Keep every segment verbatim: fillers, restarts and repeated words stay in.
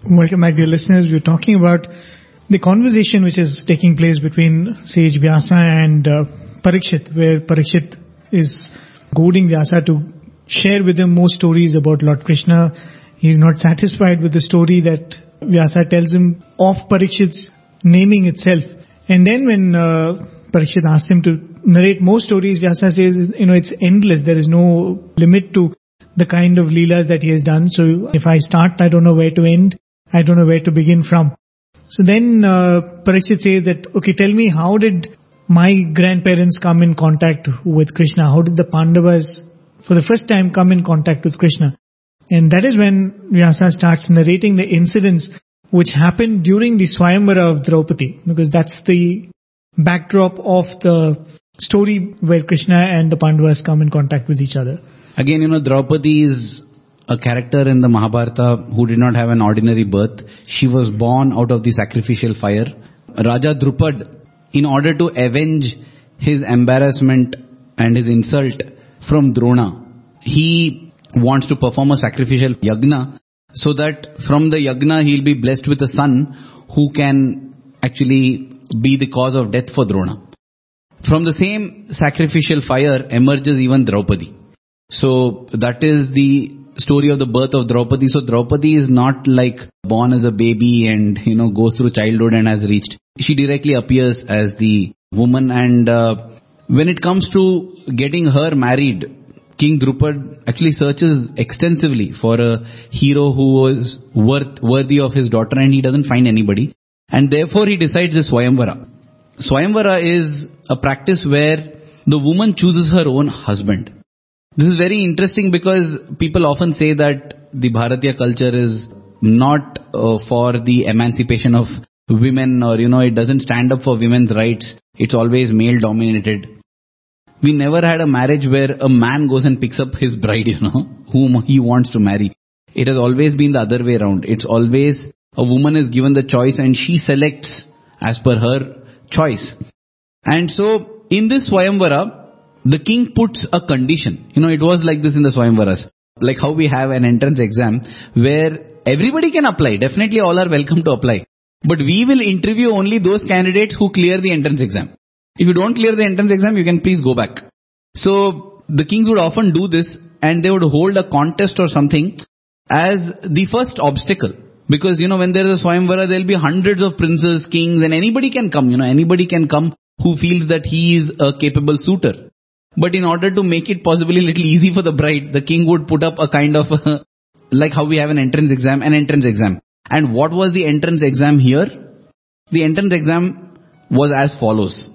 Welcome back, dear listeners. We're talking about the conversation which is taking place between sage Vyasa and uh, Parikshit, where Parikshit is goading Vyasa to share with him more stories about Lord Krishna. He's not satisfied with the story that Vyasa tells him of Parikshit's naming itself. And then when uh, Parikshit asks him to narrate more stories, Vyasa says, you know, it's endless. There is no limit to the kind of leelas that he has done. So if I start, I don't know where to end. I don't know where to begin from. So then uh, Parikshit says that, okay, tell me, how did my grandparents come in contact with Krishna? How did the Pandavas for the first time come in contact with Krishna? And that is when Vyasa starts narrating the incidents which happened during the Swayamvara of Draupadi, because that's the backdrop of the story where Krishna and the Pandavas come in contact with each other. Again, you know, Draupadi is a character in the Mahabharata who did not have an ordinary birth. She was born out of the sacrificial fire. Raja Drupad, in order to avenge his embarrassment and his insult from Drona, he wants to perform a sacrificial yagna so that from the yagna he'll be blessed with a son who can actually be the cause of death for Drona. From the same sacrificial fire emerges even Draupadi. So that is the story of the birth of Draupadi. So Draupadi is not like born as a baby and, you know, goes through childhood and has reached. She directly appears as the woman, and uh, when it comes to getting her married, King Drupad actually searches extensively for a hero who was worth, worthy of his daughter, and he doesn't find anybody. And therefore he decides this Swayamvara. Swayamvara is a practice where the woman chooses her own husband. This is very interesting because people often say that the Bharatiya culture is not uh, for the emancipation of women, or, you know, it doesn't stand up for women's rights. It's always male dominated. We never had a marriage where a man goes and picks up his bride, you know, whom he wants to marry. It has always been the other way around. It's always a woman is given the choice and she selects as per her choice. And so in this Swayamvara, the king puts a condition. You know, it was like this in the Swayamvaras. Like how we have an entrance exam where everybody can apply. Definitely all are welcome to apply. But we will interview only those candidates who clear the entrance exam. If you don't clear the entrance exam, you can please go back. So the kings would often do this, and they would hold a contest or something as the first obstacle. Because, you know, when there is a Swayamvara, there will be hundreds of princes, kings, and anybody can come. You know, anybody can come who feels that he is a capable suitor. But in order to make it possibly a little easy for the bride, the king would put up a kind of, uh, like how we have an entrance exam, an entrance exam. And what was the entrance exam here? The entrance exam was as follows.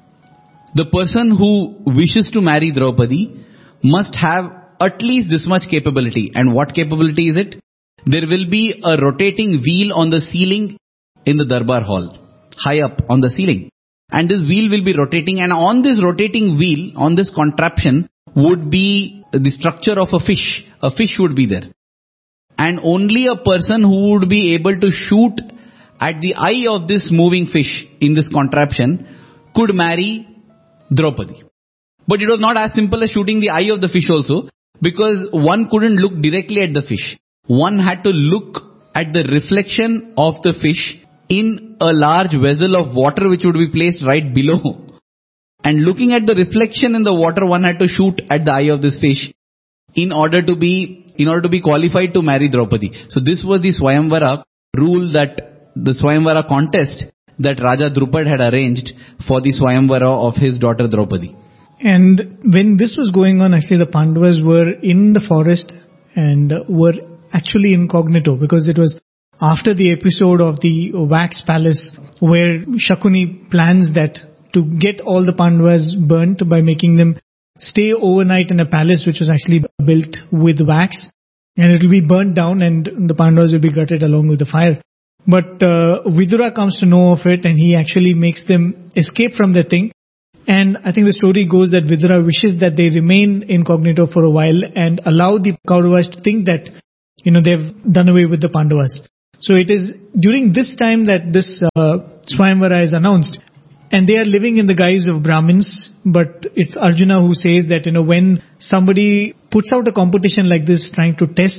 The person who wishes to marry Draupadi must have at least this much capability. And what capability is it? There will be a rotating wheel on the ceiling in the Darbar hall, high up on the ceiling. And this wheel will be rotating, and on this rotating wheel, on this contraption, would be the structure of a fish. A fish would be there. And only a person who would be able to shoot at the eye of this moving fish in this contraption could marry Draupadi. But it was not as simple as shooting the eye of the fish also, because one couldn't look directly at the fish. One had to look at the reflection of the fish in a large vessel of water which would be placed right below. And looking at the reflection in the water, one had to shoot at the eye of this fish in order to be, in order to be qualified to marry Draupadi. So this was the Swayamvara rule, that the Swayamvara contest that Raja Drupad had arranged for the Swayamvara of his daughter Draupadi. And when this was going on, actually the Pandavas were in the forest and were actually incognito, because it was after the episode of the wax palace where Shakuni plans that to get all the Pandavas burnt by making them stay overnight in a palace which was actually built with wax, and it will be burnt down and the Pandavas will be gutted along with the fire. But uh, Vidura comes to know of it, and he actually makes them escape from the thing. And I think the story goes that Vidura wishes that they remain incognito for a while and allow the Kauravas to think that, you know, they've done away with the Pandavas. So it is during this time that this uh, Swayamvara is announced, and they are living in the guise of Brahmins. But it's Arjuna who says that, you know, when somebody puts out a competition like this trying to test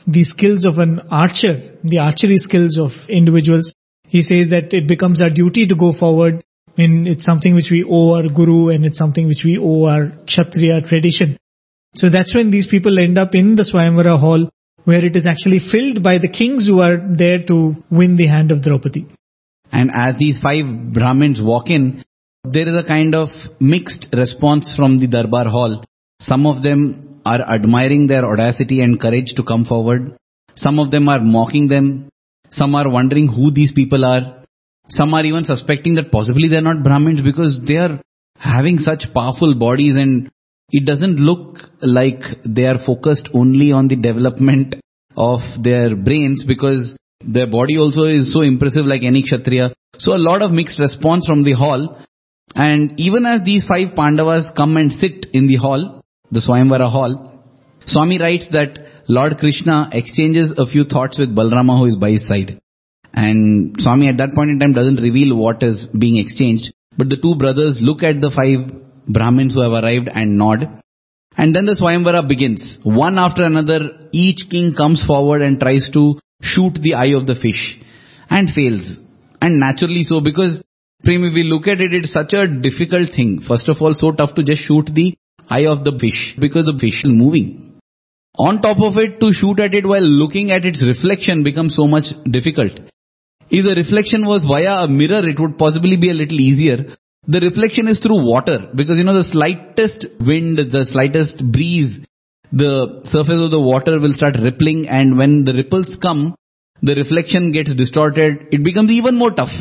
the skills of an archer, the archery skills of individuals. He says that it becomes our duty to go forward. And it's something which we owe our guru, and it's something which we owe our Kshatriya tradition. So that's when these people end up in the Swayamvara hall, where it is actually filled by the kings who are there to win the hand of Draupadi. And as these five Brahmins walk in, there is a kind of mixed response from the Darbar hall. Some of them are admiring their audacity and courage to come forward. Some of them are mocking them. Some are wondering who these people are. Some are even suspecting that possibly they are not Brahmins because they are having such powerful bodies, and it doesn't look like they are focused only on the development of their brains, because their body also is so impressive like any Kshatriya. So a lot of mixed response from the hall. And even as these five Pandavas come and sit in the hall, the Swayamvara hall, Swami writes that Lord Krishna exchanges a few thoughts with Balarama, who is by his side. And Swami at that point in time doesn't reveal what is being exchanged, but the two brothers look at the five Brahmins who have arrived and nod. And then the Swayamvara begins. One after another, each king comes forward and tries to shoot the eye of the fish and fails. And naturally so, because Prem, if we look at it, it's such a difficult thing. First of all, so tough to just shoot the eye of the fish because the fish is moving. On top of it, to shoot at it while looking at its reflection becomes so much difficult. If the reflection was via a mirror, it would possibly be a little easier. The reflection is through water, because you know the slightest wind, the slightest breeze, the surface of the water will start rippling, and when the ripples come, the reflection gets distorted. It becomes even more tough.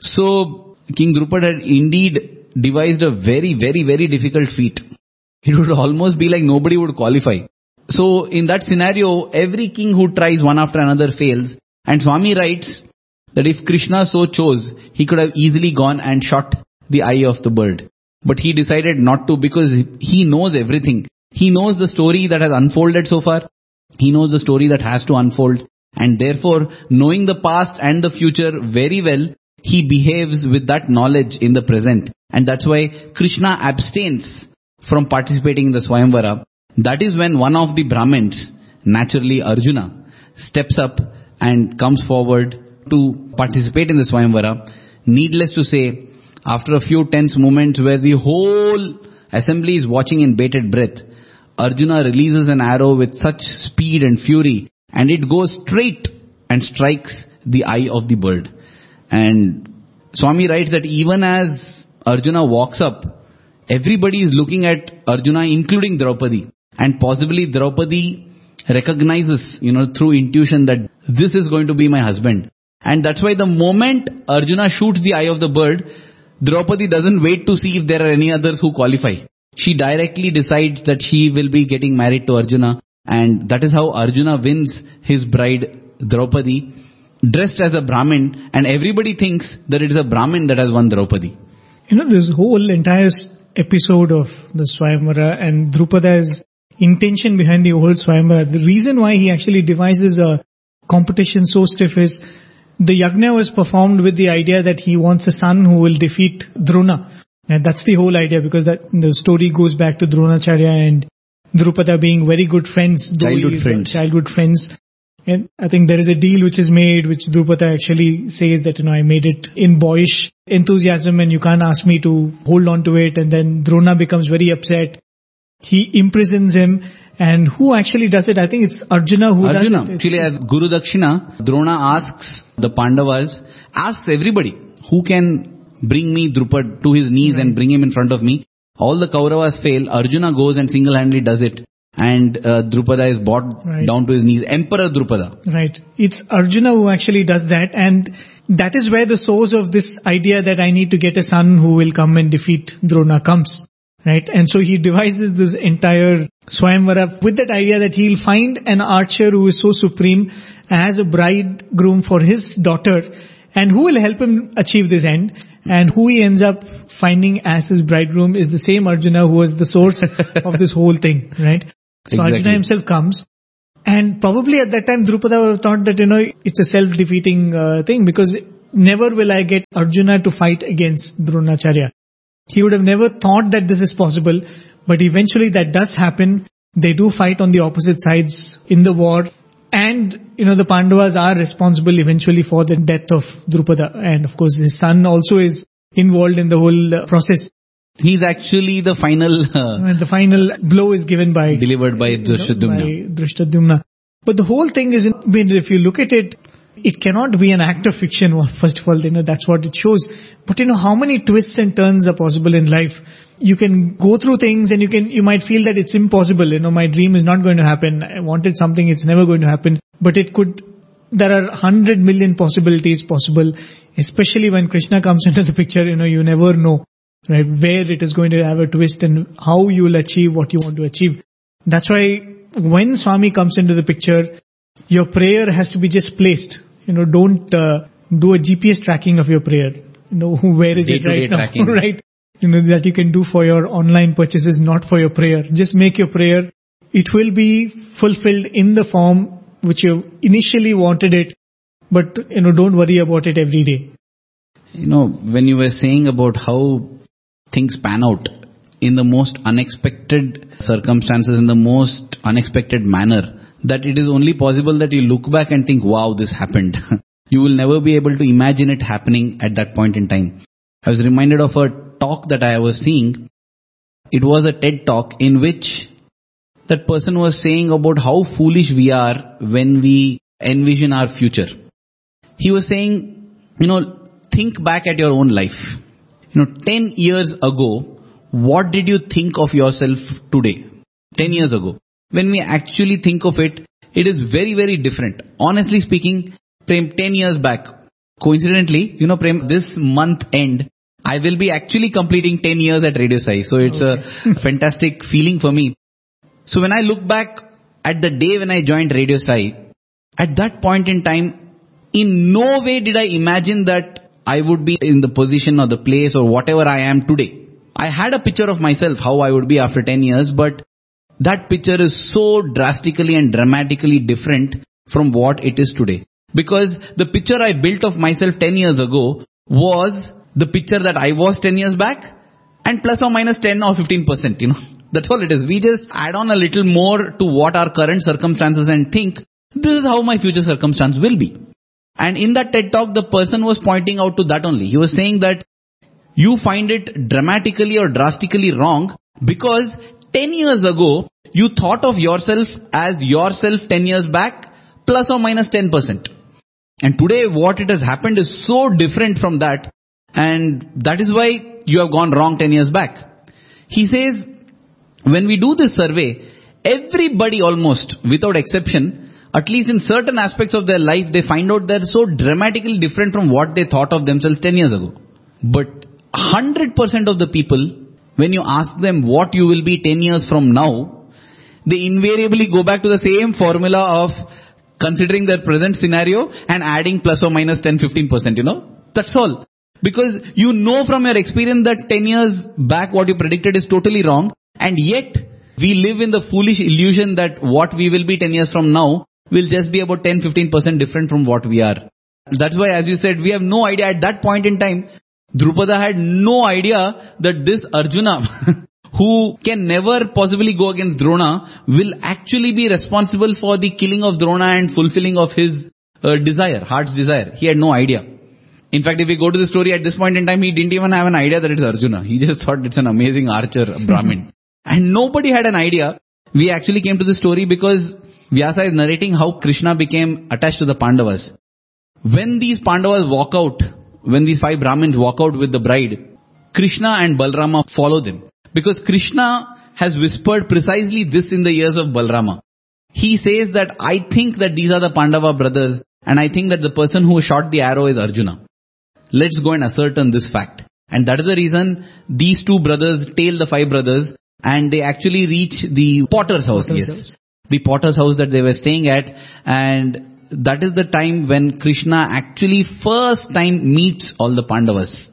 So King Drupad had indeed devised a very, very, very difficult feat. It would almost be like nobody would qualify. So in that scenario, every king who tries one after another fails. And Swami writes that if Krishna so chose, he could have easily gone and shot the eye of the bird. But he decided not to, because he knows everything. He knows the story that has unfolded so far. He knows the story that has to unfold. And therefore, knowing the past and the future very well, he behaves with that knowledge in the present. And that's why Krishna abstains from participating in the Swayamvara. That is when one of the Brahmins, naturally Arjuna, steps up and comes forward to participate in the Swayamvara. Needless to say, after a few tense moments where the whole assembly is watching in bated breath, Arjuna releases an arrow with such speed and fury, and it goes straight and strikes the eye of the bird. And Swami writes that even as Arjuna walks up, everybody is looking at Arjuna, including Draupadi. And possibly Draupadi recognizes, you know, through intuition that this is going to be my husband. And that's why the moment Arjuna shoots the eye of the bird, Draupadi doesn't wait to see if there are any others who qualify. She directly decides that she will be getting married to Arjuna. And that is how Arjuna wins his bride Draupadi, dressed as a Brahmin. And everybody thinks that it is a Brahmin that has won Draupadi. You know, this whole entire episode of the Swayamvara and Drupada's intention behind the whole Swayamvara, the reason why he actually devises a competition so stiff is the yajna was performed with the idea that he wants a son who will defeat Drona. And that's the whole idea, because that the story goes back to Dronacharya and Drupada being very good friends. Childhood friends. Childhood friends. And I think there is a deal which is made, which Drupada actually says that, you know, I made it in boyish enthusiasm and you can't ask me to hold on to it. And then Drona becomes very upset. He imprisons him. And who actually does it? I think it's Arjuna who Arjuna. does it. Actually, as Guru Dakshina, Drona asks the Pandavas, asks everybody, who can bring me Drupad to his knees right. and bring him in front of me? All the Kauravas fail. Arjuna goes and single-handedly does it. And uh, Drupada is brought right. down to his knees. Emperor Drupada. Right. It's Arjuna who actually does that. And that is where the source of this idea that I need to get a son who will come and defeat Drona comes. Right. And so he devises this entire Swayamvara with that idea that he'll find an archer who is so supreme as a bridegroom for his daughter, and who will help him achieve this end. And who he ends up finding as his bridegroom is the same Arjuna who was the source of this whole thing. Right. So exactly. Arjuna himself comes. And probably at that time Drupada thought that, you know, it's a self-defeating uh, thing, because never will I get Arjuna to fight against Dronacharya. He would have never thought that this is possible, but eventually that does happen. They do fight on the opposite sides in the war. And, you know, the Pandavas are responsible eventually for the death of Drupada. And of course, his son also is involved in the whole uh, process. He's actually the final... Uh, and the final blow is given by... Delivered by Drishtadyumna. By Drishtadyumna. But the whole thing is, I mean, if you look at it, it cannot be an act of fiction, first of all, you know, that's what it shows. But you know, how many twists and turns are possible in life? You can go through things and you can, you might feel that it's impossible, you know, my dream is not going to happen. I wanted something, it's never going to happen. But it could, there are hundred million possibilities possible, especially when Krishna comes into the picture, you know, you never know, right, where it is going to have a twist and how you will achieve what you want to achieve. That's why when Swami comes into the picture, your prayer has to be just placed. You know, don't uh, do a G P S tracking of your prayer. You know, where is it right now? Right? You know, that you can do for your online purchases, not for your prayer. Just make your prayer. It will be fulfilled in the form which you initially wanted it. But, you know, don't worry about it every day. You know, when you were saying about how things pan out in the most unexpected circumstances, in the most unexpected manner, that it is only possible that you look back and think, wow, this happened. You will never be able to imagine it happening at that point in time. I was reminded of a talk that I was seeing. It was a TED talk in which that person was saying about how foolish we are when we envision our future. He was saying, you know, think back at your own life. You know, ten years ago, what did you think of yourself today? ten years ago. When we actually think of it, it is very, very different. Honestly speaking, Prem, ten years back, coincidentally, you know, Prem, this month end, I will be actually completing ten years at Radio Sai. So it's okay. A fantastic feeling for me. So when I look back at the day when I joined Radio Sai, at that point in time, in no way did I imagine that I would be in the position or the place or whatever I am today. I had a picture of myself, how I would be after ten years, but that picture is so drastically and dramatically different from what it is today. Because the picture I built of myself ten years ago was the picture that I was ten years back and plus or minus ten or fifteen percent, you know. That's all it is. We just add on a little more to what our current circumstances and think, this is how my future circumstance will be. And in that TED talk, the person was pointing out to that only. He was saying that you find it dramatically or drastically wrong because ten years ago, you thought of yourself as yourself ten years back, plus or minus ten percent. And today what it has happened is so different from that. And that is why you have gone wrong ten years back. He says, when we do this survey, everybody almost, without exception, at least in certain aspects of their life, they find out they're so dramatically different from what they thought of themselves ten years ago. But one hundred percent of the people, when you ask them what you will be ten years from now, they invariably go back to the same formula of considering their present scenario and adding plus or minus ten to fifteen percent, you know. That's all. Because you know from your experience that ten years back what you predicted is totally wrong. And yet, we live in the foolish illusion that what we will be ten years from now will just be about ten to fifteen percent different from what we are. That's why, as you said, we have no idea at that point in time. Drupada had no idea that this Arjuna, who can never possibly go against Drona, will actually be responsible for the killing of Drona and fulfilling of his uh, desire, heart's desire. He had no idea. In fact, if we go to the story at this point in time, he didn't even have an idea that it's Arjuna. He just thought it's an amazing archer, a Brahmin. And nobody had an idea. We actually came to the story because Vyasa is narrating how Krishna became attached to the Pandavas. When these Pandavas walk out, when these five Brahmins walk out with the bride, Krishna and Balarama follow them. Because Krishna has whispered precisely this in the ears of Balarama. He says that I think that these are the Pandava brothers and I think that the person who shot the arrow is Arjuna. Let's go and ascertain this fact. And that is the reason these two brothers tail the five brothers and they actually reach the potter's house. Potter's yes. house. The potter's house that they were staying at, and that is the time when Krishna actually first time meets all the Pandavas.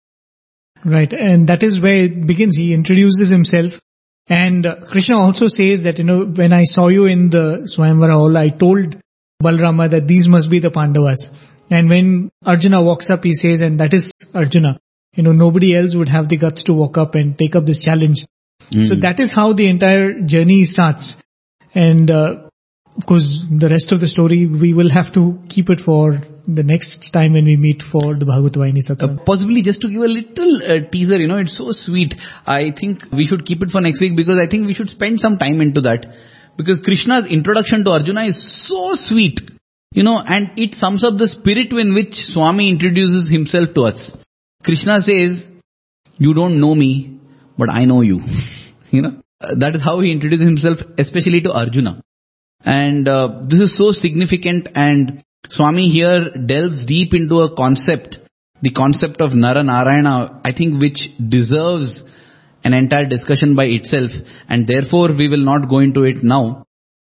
Right, and that is where it begins. He introduces himself, and uh, Krishna also says that, you know, when I saw you in the Swayamvara hall, I told Balarama that these must be the Pandavas. And when Arjuna walks up, he says, and that is Arjuna. You know, nobody else would have the guts to walk up and take up this challenge. Mm. So that is how the entire journey starts. And uh, of course, the rest of the story, we will have to keep it for the next time when we meet for the Bhagavata Vahini Satsang. Uh, possibly just to give a little uh, teaser, you know, it's so sweet. I think we should keep it for next week because I think we should spend some time into that. Because Krishna's introduction to Arjuna is so sweet, you know, and it sums up the spirit in which Swami introduces himself to us. Krishna says, you don't know me, but I know you. You know, uh, that is how he introduces himself, especially to Arjuna. And uh, this is so significant, and Swami here delves deep into a concept, the concept of Nara Narayana, I think, which deserves an entire discussion by itself, and therefore we will not go into it now.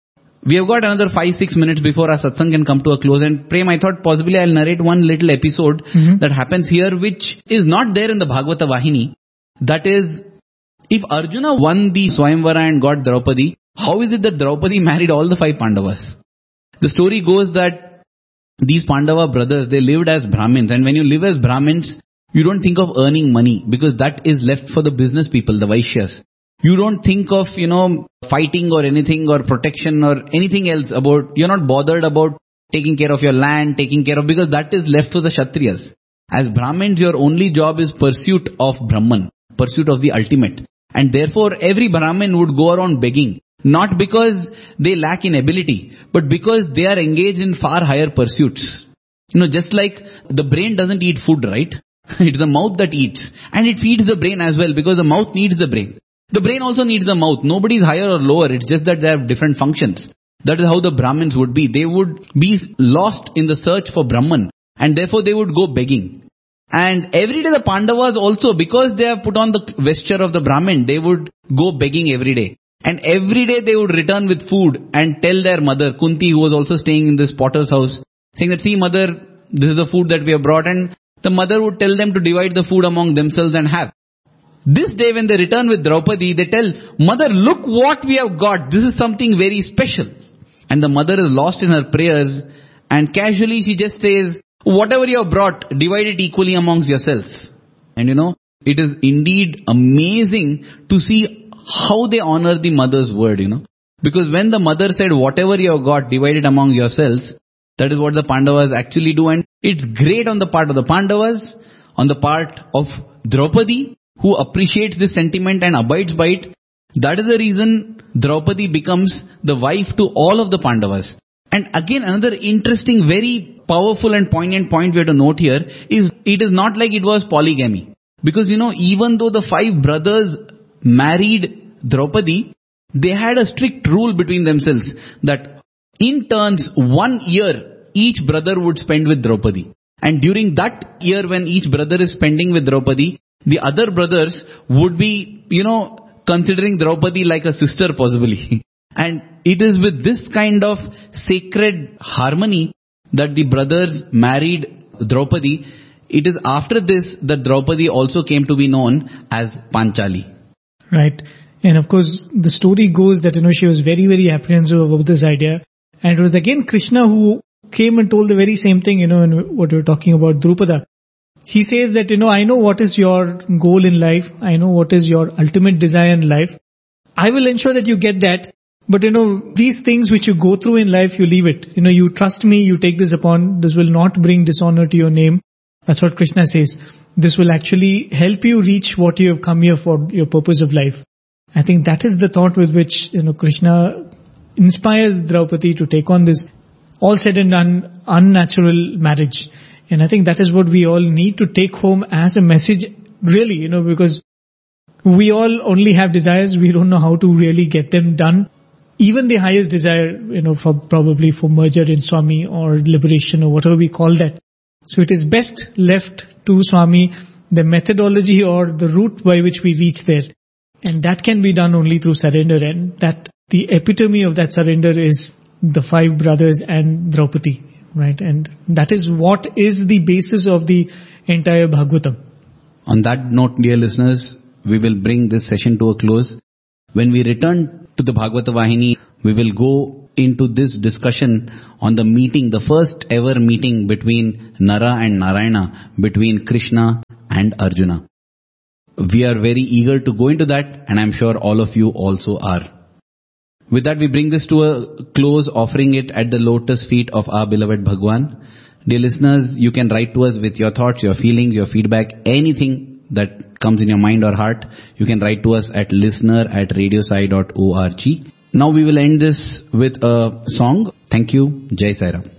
We have got another five, six minutes before our satsang can come to a close, and Prem, I thought possibly I'll narrate one little episode mm-hmm. that happens here which is not there in the Bhagavata Vahini. That is, if Arjuna won the Swayamvara and got Draupadi, how is it that Draupadi married all the five Pandavas? The story goes that these Pandava brothers, they lived as Brahmins, and when you live as Brahmins, you don't think of earning money because that is left for the business people, the Vaishyas. You don't think of, you know, fighting or anything or protection or anything else about, you're not bothered about taking care of your land, taking care of, because that is left to the Kshatriyas. As Brahmins, your only job is pursuit of Brahman, pursuit of the ultimate. And therefore, every Brahmin would go around begging. Not because they lack in ability, but because they are engaged in far higher pursuits. You know, just like the brain doesn't eat food, right? It's the mouth that eats. And it feeds the brain as well because the mouth needs the brain. The brain also needs the mouth. Nobody is higher or lower. It's just that they have different functions. That is how the Brahmins would be. They would be lost in the search for Brahman. And therefore they would go begging. And every day the Pandavas also, because they have put on the vesture of the Brahmin, they would go begging every day. And every day they would return with food and tell their mother, Kunti, who was also staying in this potter's house, saying that, see mother, this is the food that we have brought. And the mother would tell them to divide the food among themselves and have. This day when they return with Draupadi, they tell, mother, look what we have got. This is something very special. And the mother is lost in her prayers and casually she just says, whatever you have brought, divide it equally amongst yourselves. And you know, it is indeed amazing to see how they honor the mother's word, you know. Because when the mother said, whatever you have got, divide it among yourselves, that is what the Pandavas actually do. And it's great on the part of the Pandavas, on the part of Draupadi, who appreciates this sentiment and abides by it. That is the reason Draupadi becomes the wife to all of the Pandavas. And again, another interesting, very powerful and poignant point we have to note here is it is not like it was polygamy. Because, you know, even though the five brothers married Draupadi, they had a strict rule between themselves that in turns one year each brother would spend with Draupadi. And during that year when each brother is spending with Draupadi, the other brothers would be, you know, considering Draupadi like a sister possibly. And it is with this kind of sacred harmony that the brothers married Draupadi. It is after this that Draupadi also came to be known as Panchali. Right. And of course, the story goes that, you know, she was very, very apprehensive about this idea. And it was again Krishna who came and told the very same thing, you know, in what we were talking about Drupada. He says that, you know, I know what is your goal in life. I know what is your ultimate desire in life. I will ensure that you get that. But, you know, these things which you go through in life, you leave it. You know, you trust me, you take this upon. This will not bring dishonor to your name. That's what Krishna says. This will actually help you reach what you have come here for, your purpose of life. I think that is the thought with which, you know, Krishna inspires Draupadi to take on this all said and done unnatural marriage. And I think that is what we all need to take home as a message, really, you know, because we all only have desires. We don't know how to really get them done. Even the highest desire, you know, for probably for merger in Swami or liberation or whatever we call that. So it is best left to Swami, the methodology or the route by which we reach there. And that can be done only through surrender. And that the epitome of that surrender is the five brothers and Draupadi, right? And that is what is the basis of the entire Bhagavatam. On that note, dear listeners, we will bring this session to a close. When we return to the Bhagavata Vahini, we will go into this discussion on the meeting, the first ever meeting between Nara and Narayana, between Krishna and Arjuna. We are very eager to go into that, and I'm sure all of you also are. With that, we bring this to a close, offering it at the lotus feet of our beloved Bhagwan. Dear listeners, you can write to us with your thoughts, your feelings, your feedback, anything that comes in your mind or heart. You can write to us at listener at radiosai dot org. Now we will end this with a song. Thank you. Jai Sai Ram.